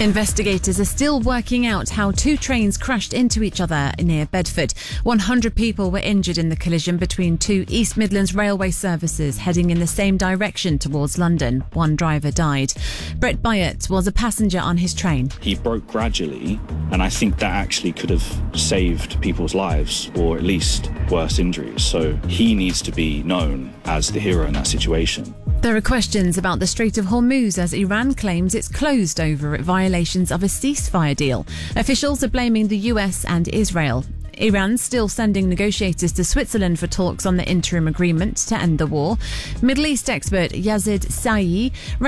Investigators are still working out how two trains crashed into each other near Bedford. 100 people were injured in the collision between two East Midlands railway services heading in the same direction towards London. One driver died. Brett Byatt was a passenger on his train. He broke gradually, and I think that actually could have saved people's lives, or at least worse injuries. So he needs to be known as the hero in that situation. There are questions about the Strait of Hormuz as Iran claims it's closed over violations of a ceasefire deal. Officials are blaming the US and Israel. Iran's still sending negotiators to Switzerland for talks on the interim agreement to end the war. Middle East expert Yazid Sa'i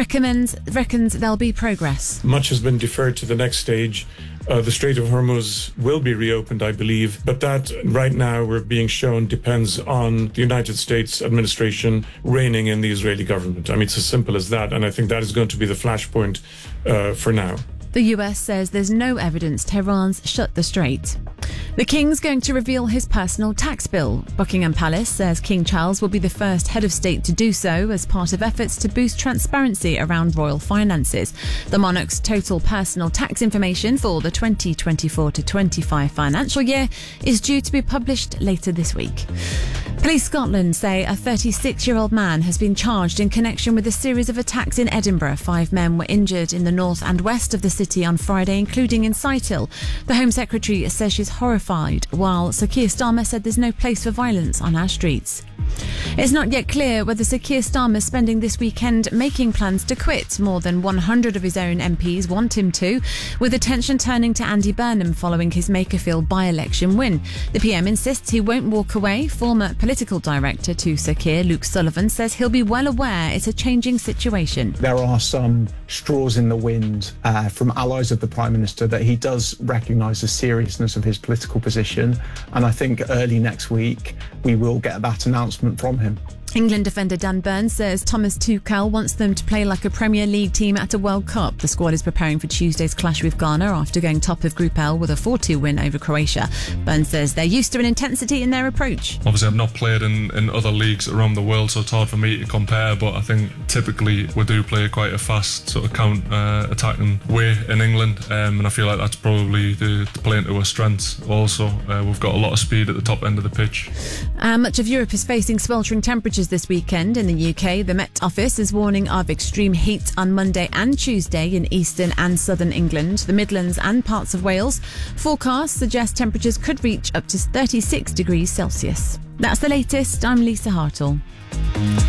reckons there'll be progress. Much has been deferred to the next stage. The Strait of Hormuz will be reopened, I believe, but that right now we're being shown depends on the United States administration reigning in the Israeli government. I mean, it's as simple as that, and I think that is going to be the flashpoint for now. The US says there's no evidence Tehran's shut the strait. The King's going to reveal his personal tax bill. Buckingham Palace says King Charles will be the first head of state to do so as part of efforts to boost transparency around royal finances. The monarch's total personal tax information for the 2024 to 25 financial year is due to be published later this week. Police Scotland say a 36-year-old man has been charged in connection with a series of attacks in Edinburgh. 5 men were injured in the north and west of the city on Friday, including in Sighthill. The Home Secretary says she's horrified, while Sir Keir Starmer said there's no place for violence on our streets. It's not yet clear whether Sir Keir Starmer is spending this weekend making plans to quit. More than 100 of his own MPs want him to, with attention turning to Andy Burnham following his Makerfield by-election win. The PM insists he won't walk away. Former political director to Sir Keir, Luke Sullivan, says he'll be well aware it's a changing situation. There are some straws in the wind from allies of the Prime Minister that he does recognise the seriousness of his political position, and I think early next week we will get that announcement from him. England defender Dan Burns says Thomas Tuchel wants them to play like a Premier League team at a World Cup. The squad is preparing for Tuesday's clash with Ghana after going top of Group L with a 4-2 win over Croatia. Burns says they're used to an intensity in their approach. Obviously, I've not played in other leagues around the world, so it's hard for me to compare, but I think typically we do play quite a fast sort of counter-attacking way in England, and I feel like that's probably the playing to our strengths also. We've got a lot of speed at the top end of the pitch. Much of Europe is facing sweltering temperatures this weekend. In the UK, the Met Office is warning of extreme heat on Monday and Tuesday in eastern and southern England, the Midlands and parts of Wales. Forecasts suggest temperatures could reach up to 36 degrees Celsius. That's the latest. I'm Lisa Hartle.